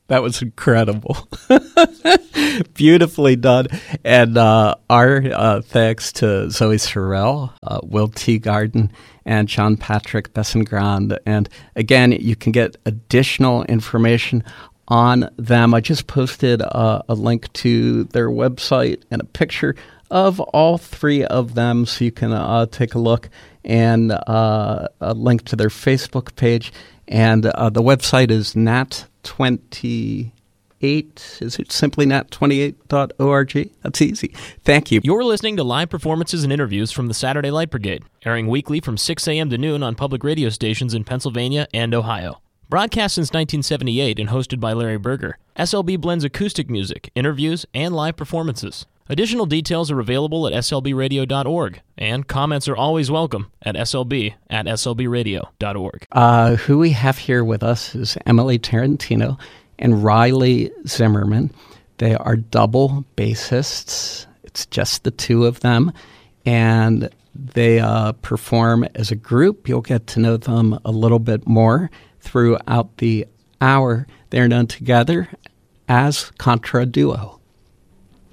That was incredible. Beautifully done. And our thanks to Zoe Sorrell, Will Teagarden, and John Patrick Bessengrand. And again, you can get additional information on them. I just posted a link to their website and a picture of all three of them, so you can take a look, and a link to their Facebook page. And the website is nat28. Is it simply nat28.org? That's easy. Thank you. You're listening to live performances and interviews from the Saturday Light Brigade, airing weekly from 6 a.m. to noon on public radio stations in Pennsylvania and Ohio. Broadcast since 1978 and hosted by Larry Berger, SLB blends acoustic music, interviews, and live performances. Additional details are available at slbradio.org, and comments are always welcome at slb@slbradio.org. Who we have here with us is Emily Tarantino and Riley Zimmerman. They are double bassists. It's just the two of them, and they perform as a group. You'll get to know them a little bit more throughout the hour. They're known together as Contra Duo.